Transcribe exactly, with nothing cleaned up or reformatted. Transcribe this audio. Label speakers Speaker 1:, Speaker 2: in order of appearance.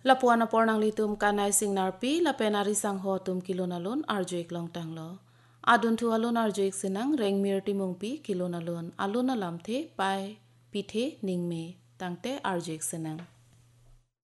Speaker 1: Lapuan apor nang litum kanai sing narpi lapenari sang ho tum kilon alun arjoik long tang lo. Adun tu alun arjoik sinang reng mir timungpi kilon alun alun alam the pai pithe ningme tangte arjoik sinang.